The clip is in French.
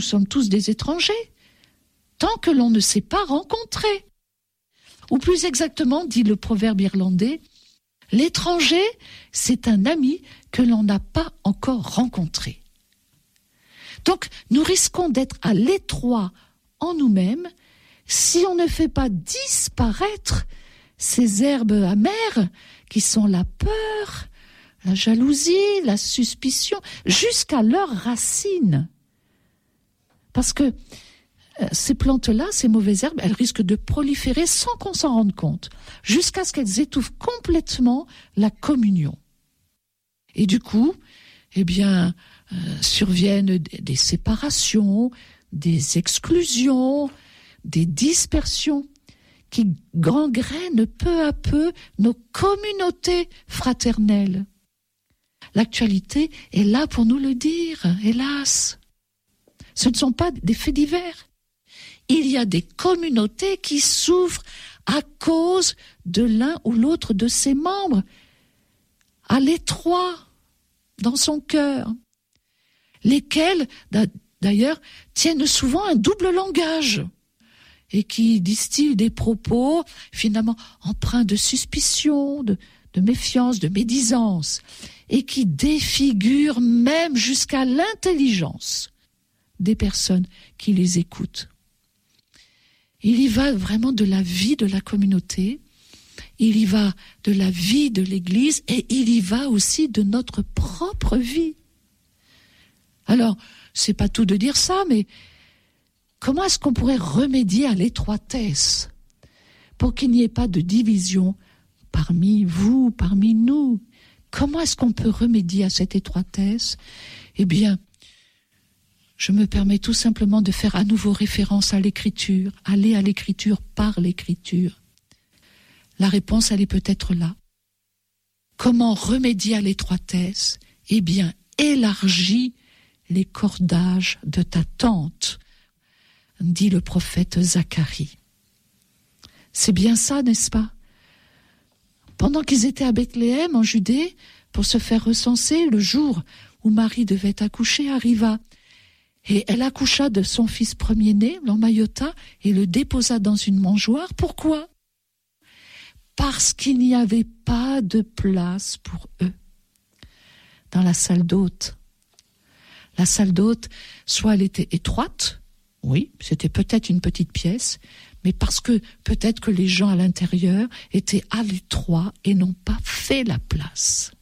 sommes tous des étrangers, tant que l'on ne s'est pas rencontrés. Ou plus exactement, dit le proverbe irlandais, l'étranger, c'est un ami que l'on n'a pas encore rencontré. Donc, nous risquons d'être à l'étroit en nous-mêmes si on ne fait pas disparaître ces herbes amères qui sont la peur, la jalousie, la suspicion, jusqu'à leurs racines. Parce que ces plantes-là, ces mauvaises herbes, elles risquent de proliférer sans qu'on s'en rende compte, jusqu'à ce qu'elles étouffent complètement la communion. Et du coup, surviennent des séparations, des exclusions, des dispersions qui gangrènent peu à peu nos communautés fraternelles. L'actualité est là pour nous le dire, hélas. Ce ne sont pas des faits divers. Il y a des communautés qui souffrent à cause de l'un ou l'autre de ses membres, à l'étroit, dans son cœur, lesquels, d'ailleurs, tiennent souvent un double langage et qui distillent des propos, finalement, empreints de suspicion, de méfiance, de médisance, et qui défigurent même jusqu'à l'intelligence des personnes qui les écoutent. Il y va vraiment de la vie de la communauté, il y va de la vie de l'Église et il y va aussi de notre propre vie. Alors, c'est pas tout de dire ça, mais comment est-ce qu'on pourrait remédier à l'étroitesse pour qu'il n'y ait pas de division parmi vous, parmi nous? Comment est-ce qu'on peut remédier à cette étroitesse? Eh bien, je me permets tout simplement de faire à nouveau référence à l'Écriture, aller à l'Écriture par l'Écriture. La réponse, elle est peut-être là. Comment remédier à l'étroitesse? Eh bien, élargis les cordages de ta tente, dit le prophète Zacharie. C'est bien ça, n'est-ce pas? Pendant qu'ils étaient à Bethléem, en Judée, pour se faire recenser, le jour où Marie devait accoucher arriva. Et elle accoucha de son fils premier-né, l'emmaillota, et le déposa dans une mangeoire. Pourquoi? Parce qu'il n'y avait pas de place pour eux dans la salle d'hôte. La salle d'hôte, soit elle était étroite, oui, c'était peut-être une petite pièce, mais parce que peut-être que les gens à l'intérieur étaient à l'étroit et n'ont pas fait la place.